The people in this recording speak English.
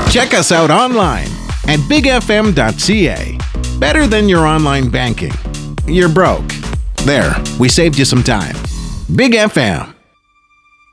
Check us out online at bigfm.ca. Better than your online banking. You're broke. There, we saved you some time. Big FM.